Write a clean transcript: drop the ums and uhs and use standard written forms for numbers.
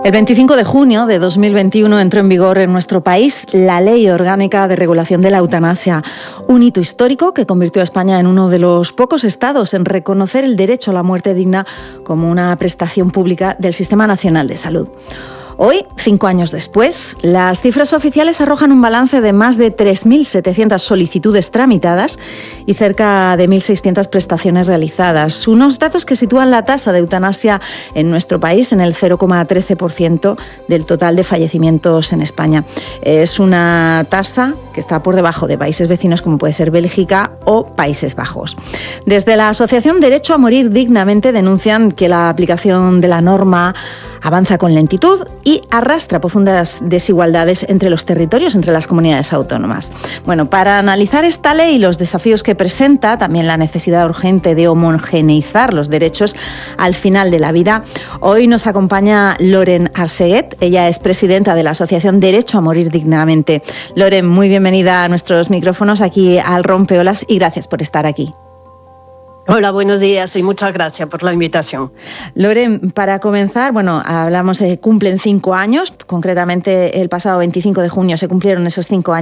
El 25 de junio de 2021 entró en vigor en nuestro país la Ley Orgánica de Regulación de la Eutanasia, un hito histórico que convirtió a España en uno de los pocos estados en reconocer el derecho a la muerte digna como una prestación pública del Sistema Nacional de Salud. Hoy, 5 años después, las cifras oficiales arrojan un balance de más de 3.700 solicitudes tramitadas y cerca de 1.600 prestaciones realizadas. Unos datos que sitúan la tasa de eutanasia en nuestro país en el 0,13% del total de fallecimientos en España. Es una tasa que está por debajo de países vecinos como puede ser Bélgica o Países Bajos. Desde la Asociación Derecho a Morir Dignamente denuncian que la aplicación de la norma avanza con lentitud y arrastra profundas desigualdades entre los territorios, entre las comunidades autónomas. Bueno, para analizar esta ley y los desafíos que presenta, también la necesidad urgente de homogeneizar los derechos al final de la vida, hoy nos acompaña Loren Arseguet. Ella es presidenta de la Asociación Derecho a Morir Dignamente. Loren, muy bienvenida a nuestros micrófonos aquí al Rompeolas y gracias por estar aquí. Hola, buenos días y muchas gracias por la invitación. Loren, para comenzar, hablamos, cumplen 5 años, concretamente el pasado 25 de junio se cumplieron esos 5 años.